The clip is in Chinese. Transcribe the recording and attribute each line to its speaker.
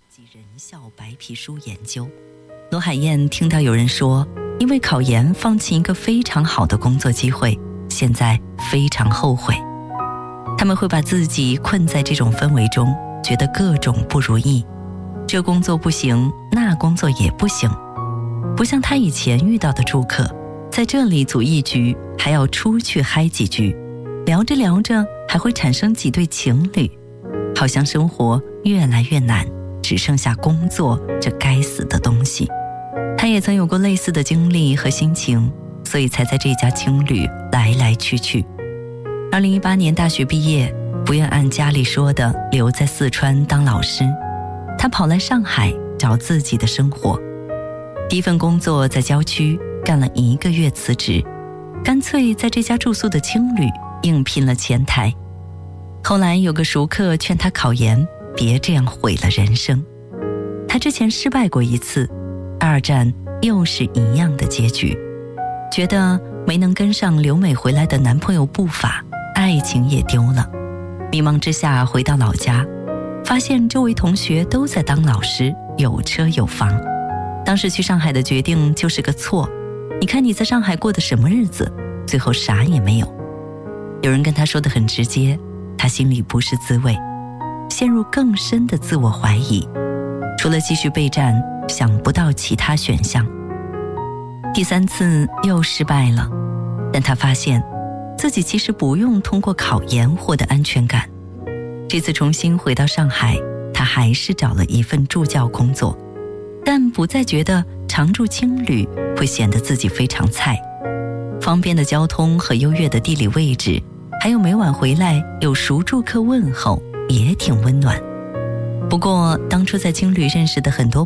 Speaker 1: 及人效白皮书研究。罗海燕听到有人说，因为考研放弃一个非常好的工作机会，现在非常后悔。他们会把自己困在这种氛围中，觉得各种不如意，这工作不行，那工作也不行。不像他以前遇到的住客，在这里组一局，还要出去嗨几局，聊着聊着还会产生几对情侣，好像生活越来越难，只剩下工作这该死的东西。他也曾有过类似的经历和心情，所以才在这家青旅来来去去。2018年大学毕业，不愿按家里说的留在四川当老师，他跑来上海找自己的生活。第一份工作在郊区，干了1个月辞职，干脆在这家住宿的青旅应聘了前台。后来有个熟客劝他考研，别这样毁了人生。他之前失败过一次，2战又是一样的结局，觉得没能跟上留美回来的男朋友步伐，爱情也丢了。迷茫之下回到老家，发现周围同学都在当老师，有车有房。当时去上海的决定就是个错，你看你在上海过的什么日子，最后啥也没有。有人跟他说得很直接，他心里不是滋味，陷入更深的自我怀疑，除了继续备战，想不到其他选项。第3次又失败了，但他发现自己其实不用通过考研获得安全感。这次重新回到上海，他还是找了一份助教工作，但不再觉得常住青旅会显得自己非常菜。方便的交通和优越的地理位置，还有每晚回来有熟住客问候，也挺温暖。不过当初在青旅认识的很多